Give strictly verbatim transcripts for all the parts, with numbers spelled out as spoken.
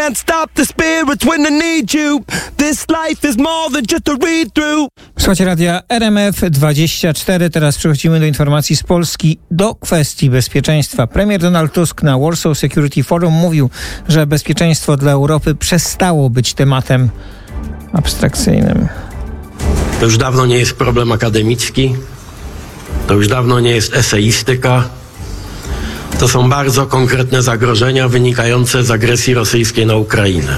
Can't stop the spirits when they need you. This life is more than just a read-through. Słuchajcie radia R M F dwadzieścia cztery. Teraz przechodzimy do informacji z Polski, do kwestii bezpieczeństwa. Premier Donald Tusk na Warsaw Security Forum mówił, że bezpieczeństwo dla Europy przestało być tematem abstrakcyjnym. To już dawno nie jest problem akademicki, to już dawno nie jest eseistyka. To są bardzo konkretne zagrożenia wynikające z agresji rosyjskiej na Ukrainę.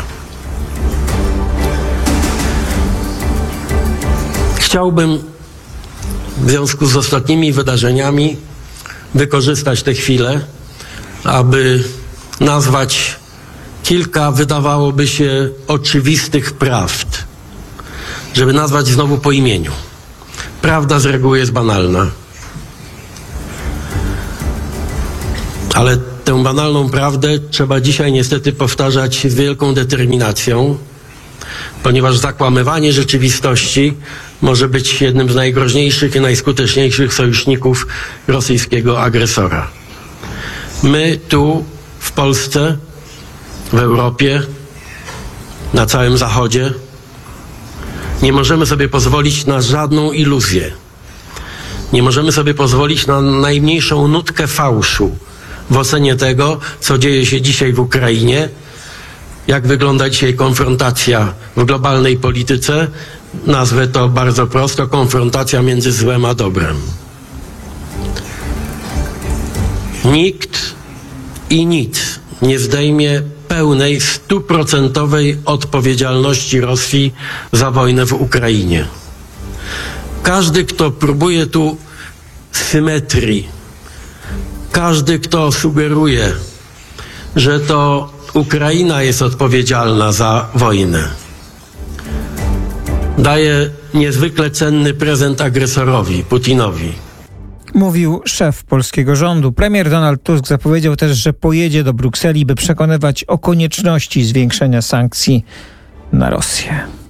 Chciałbym w związku z ostatnimi wydarzeniami wykorzystać tę chwilę, aby nazwać kilka, wydawałoby się, oczywistych prawd, żeby nazwać znowu po imieniu. Prawda z reguły jest banalna, ale tę banalną prawdę trzeba dzisiaj niestety powtarzać z wielką determinacją, ponieważ zakłamywanie rzeczywistości może być jednym z najgroźniejszych i najskuteczniejszych sojuszników rosyjskiego agresora. My tu w Polsce, w Europie, na całym Zachodzie nie możemy sobie pozwolić na żadną iluzję. Nie możemy sobie pozwolić na najmniejszą nutkę fałszu w ocenie tego, co dzieje się dzisiaj w Ukrainie, jak wygląda dzisiaj konfrontacja w globalnej polityce. Nazwę to bardzo prosto: konfrontacja między złem a dobrem. Nikt i nic nie zdejmie pełnej, stuprocentowej odpowiedzialności Rosji za wojnę w Ukrainie. Każdy, kto próbuje tu symetrii, każdy, kto sugeruje, że to Ukraina jest odpowiedzialna za wojnę, daje niezwykle cenny prezent agresorowi, Putinowi. Mówił szef polskiego rządu. Premier Donald Tusk zapowiedział też, że pojedzie do Brukseli, by przekonywać o konieczności zwiększenia sankcji na Rosję.